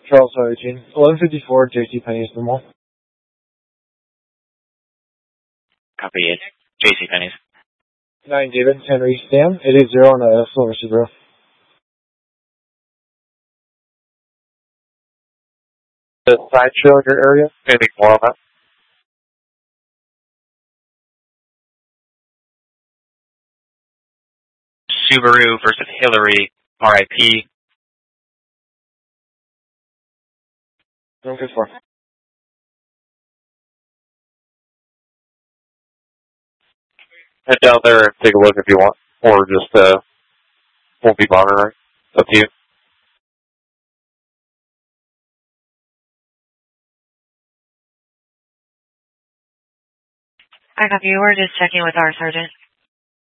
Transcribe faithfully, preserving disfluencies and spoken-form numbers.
Charles Eugene, eleven fifty-four JCPenney's the mall. Copy it. JCPenney's. nine David Henry Stam, eight eight zero on a Silver Subaru. The side trailer area? Anything more on that? Subaru versus Hillary, R I P. I'm good for. Head down there and take a look if you want, or just uh, won't be monitoring. It's up to you. I copy you. We're just checking with our sergeant.